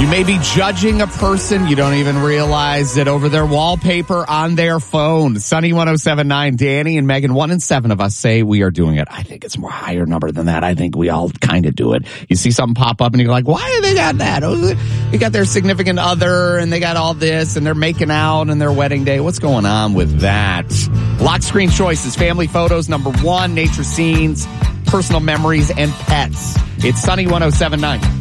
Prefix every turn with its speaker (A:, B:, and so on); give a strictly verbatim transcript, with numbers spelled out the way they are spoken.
A: You may be judging a person. You don't even realize it over their wallpaper on their phone. Sunny one oh seven point nine, Danny and Megan, one in seven of us say we are doing it. I think it's more higher number than that. I think we all kind of do it. You see something pop up and you're like, why do they got that? Oh, they got their significant other and they got all this and they're making out and their wedding day. What's going on with that? Lock screen choices, family photos, number one, nature scenes, personal memories, and pets. It's Sunny one oh seven point nine.